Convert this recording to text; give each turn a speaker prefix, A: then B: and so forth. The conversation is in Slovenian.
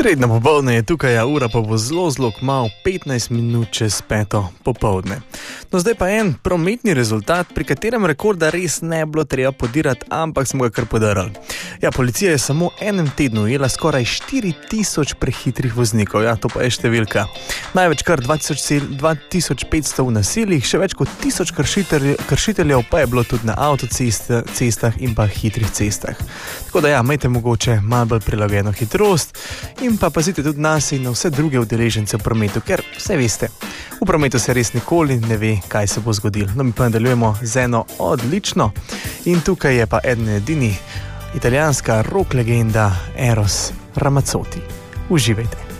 A: Srednja popoldne je tukaj, a ura pa bo zelo kmalu 15 minut čez 5. popoldne. No, zdaj pa en prometni rezultat, pri katerem rekorda res ne bilo treba podirati, ampak smo ga kar podarali. Ja, policija je samo enem tednu ujela skoraj 4000 prehitrih voznikov, ja, to pa je številka. Največ kar 2500 v nasiljih, še več kot 1000 kršiteljev pa je bilo tudi na avtocestah in pa hitrih cestah. Tako da ja, imejte mogoče malo bolj prilagojeno hitrost in pa pazite tudi nas in na vse druge udeležence v prometu, ker vse veste, v prometu se res nikoli ne ve, kaj se bo zgodilo. No, mi pa nadaljujemo z eno odlično in tukaj je pa eden edini italijanska rock legenda Eros Ramazzotti. Uživajte.